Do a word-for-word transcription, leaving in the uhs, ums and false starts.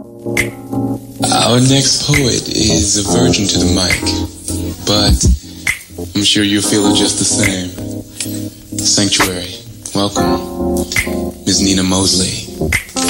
Our next poet is a virgin to the mic, but I'm sure you'll feel it just the same. Sanctuary, welcome, Miz Nina Mosley.